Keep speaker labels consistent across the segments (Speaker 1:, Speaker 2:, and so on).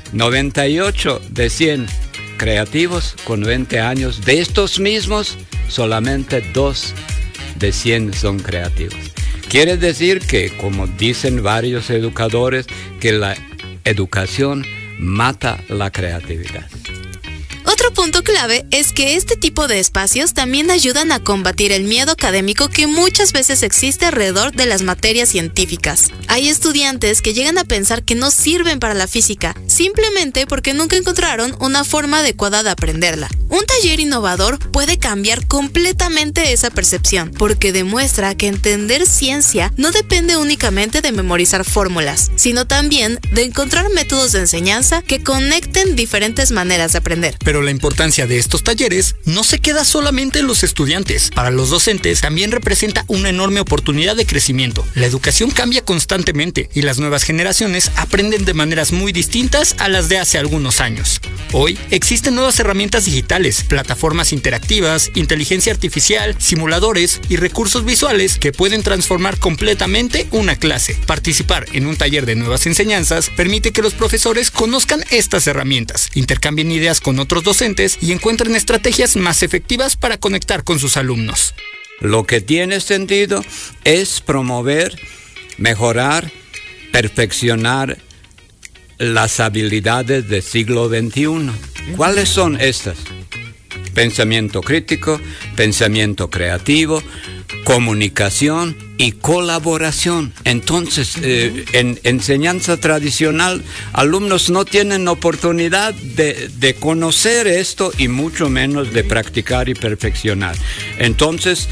Speaker 1: 98 de 100 creativos con 20 años. De estos mismos, solamente 2 de 100 son creativos. Quiere decir que, como dicen varios educadores, que la educación mata la creatividad.
Speaker 2: Otro punto clave es que este tipo de espacios también ayudan a combatir el miedo académico que muchas veces existe alrededor de las materias científicas. Hay estudiantes que llegan a pensar que no sirven para la física, simplemente porque nunca encontraron una forma adecuada de aprenderla. Un taller innovador puede cambiar completamente esa percepción, porque demuestra que entender ciencia no depende únicamente de memorizar fórmulas, sino también de encontrar métodos de enseñanza que conecten diferentes maneras de aprender.
Speaker 3: Pero la importancia de estos talleres no se queda solamente en los estudiantes. Para los docentes también representa una enorme oportunidad de crecimiento. La educación cambia constantemente y las nuevas generaciones aprenden de maneras muy distintas a las de hace algunos años. Hoy existen nuevas herramientas digitales, plataformas interactivas, inteligencia artificial, simuladores y recursos visuales que pueden transformar completamente una clase. Participar en un taller de nuevas enseñanzas permite que los profesores conozcan estas herramientas, intercambien ideas con otros docentes y encuentren estrategias más efectivas para conectar con sus alumnos.
Speaker 1: Lo que tiene sentido es promover, mejorar, perfeccionar las habilidades del siglo XXI. ¿Cuáles son estas? Pensamiento crítico, pensamiento creativo, comunicación y colaboración. Entonces, en enseñanza tradicional, alumnos no tienen oportunidad de conocer esto y mucho menos de practicar y perfeccionar. Entonces,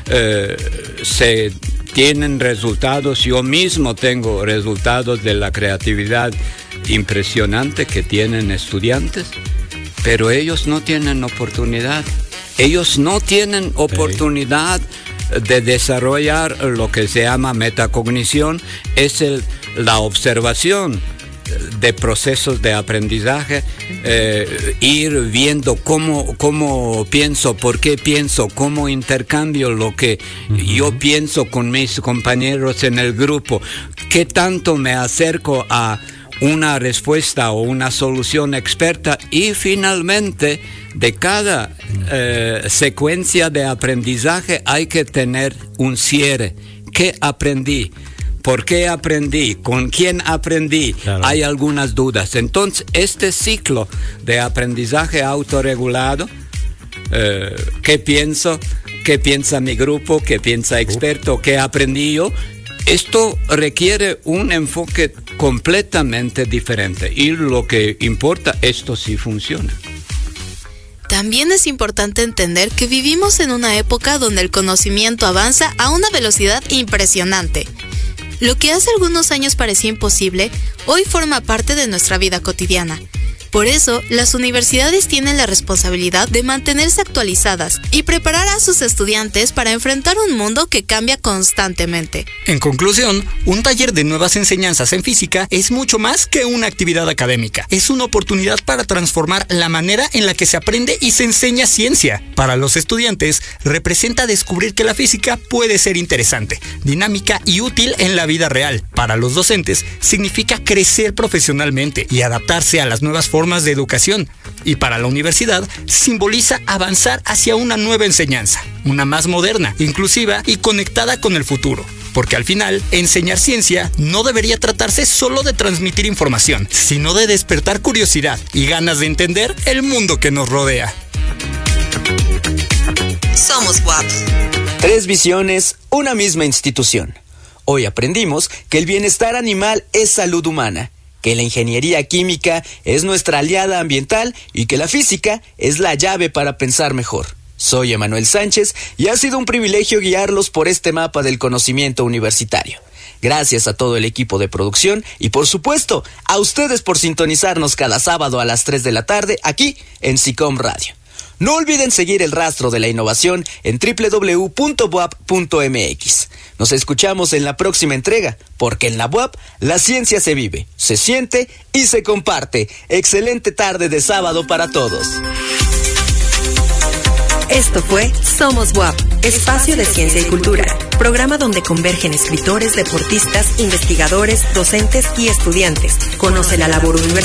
Speaker 1: se tienen resultados. Yo mismo tengo resultados de la creatividad impresionante que tienen estudiantes, pero ellos no tienen oportunidad. Ellos no tienen oportunidad de desarrollar lo que se llama metacognición, es la observación de procesos de aprendizaje, ir viendo cómo pienso, por qué pienso, cómo intercambio lo que yo pienso con mis compañeros en el grupo, qué tanto me acerco a una respuesta o una solución experta, y finalmente de cada secuencia de aprendizaje hay que tener un cierre. ¿Qué aprendí? ¿Por qué aprendí? ¿Con quién aprendí? Claro. Hay algunas dudas. Entonces, este ciclo de aprendizaje autorregulado, ¿qué pienso? ¿Qué piensa mi grupo? ¿Qué piensa experto? ¿Qué aprendí yo? Esto requiere un enfoque completamente diferente, y lo que importa, esto sí funciona.
Speaker 2: También es importante entender que vivimos en una época donde el conocimiento avanza a una velocidad impresionante. Lo que hace algunos años parecía imposible, hoy forma parte de nuestra vida cotidiana. Por eso, las universidades tienen la responsabilidad de mantenerse actualizadas y preparar a sus estudiantes para enfrentar un mundo que cambia constantemente.
Speaker 3: En conclusión, un taller de nuevas enseñanzas en física es mucho más que una actividad académica. Es una oportunidad para transformar la manera en la que se aprende y se enseña ciencia. Para los estudiantes, representa descubrir que la física puede ser interesante, dinámica y útil en la vida real. Para los docentes, significa crecer profesionalmente y adaptarse a las nuevas formas de educación, y para la universidad simboliza avanzar hacia una nueva enseñanza, una más moderna, inclusiva y conectada con el futuro. Porque al final, enseñar ciencia no debería tratarse solo de transmitir información, sino de despertar curiosidad y ganas de entender el mundo que nos rodea.
Speaker 4: Somos WAP. 3 visiones, una misma institución. Hoy aprendimos que el bienestar animal es salud humana, que la ingeniería química es nuestra aliada ambiental y que la física es la llave para pensar mejor. Soy Emanuel Sánchez y ha sido un privilegio guiarlos por este mapa del conocimiento universitario. Gracias a todo el equipo de producción y, por supuesto, a ustedes por sintonizarnos cada sábado a las 3 de la tarde aquí en SICOM Radio. No olviden seguir el rastro de la innovación en www.buap.mx. Nos escuchamos en la próxima entrega, porque en la BUAP la ciencia se vive, se siente y se comparte. Excelente tarde de sábado para todos.
Speaker 5: Esto fue Somos WAP, espacio de ciencia y cultura, programa donde convergen escritores, deportistas, investigadores, docentes y estudiantes. Conoce la labor universitaria